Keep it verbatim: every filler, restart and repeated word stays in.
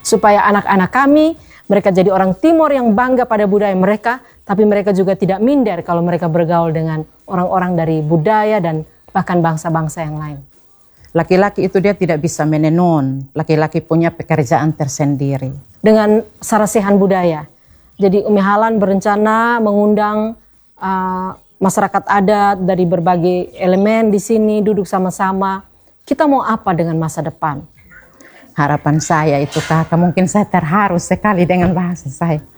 Supaya anak-anak kami, mereka jadi orang Timor yang bangga pada budaya mereka, tapi mereka juga tidak minder kalau mereka bergaul dengan orang-orang dari budaya dan bahkan bangsa-bangsa yang lain. Laki-laki itu dia tidak bisa menenun, laki-laki punya pekerjaan tersendiri. Dengan sarasehan budaya. Jadi Umi Halan berencana mengundang uh, masyarakat adat dari berbagai elemen di sini duduk sama-sama. Kita mau apa dengan masa depan? Harapan saya itu kakak, mungkin saya terharu sekali dengan bahasa saya.